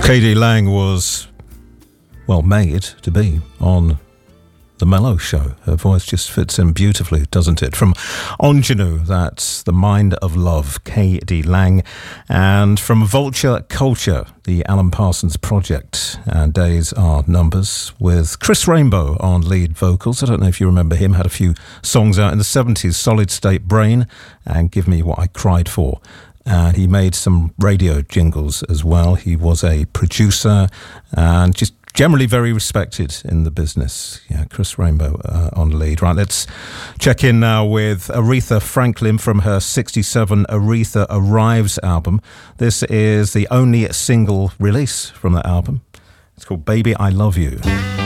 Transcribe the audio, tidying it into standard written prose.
K.D. Lang was, well, made to be on The Mellow Show. Her voice just fits in beautifully, doesn't it? From Ingenue, that's The Mind of Love, K.D. Lang. And from Vulture Culture, the Alan Parsons Project, and Days Are Numbers, with Chris Rainbow on lead vocals. I don't know if you remember him, had a few songs out in the 70s, Solid State Brain and Give Me What I Cried For. And he made some radio jingles as well. He was a producer and just generally very respected in the business. Yeah, Chris Rainbow on lead. Right, let's check in now with Aretha Franklin from her 67 Aretha Arrives album. This is the only single release from that album. It's called Baby I Love You.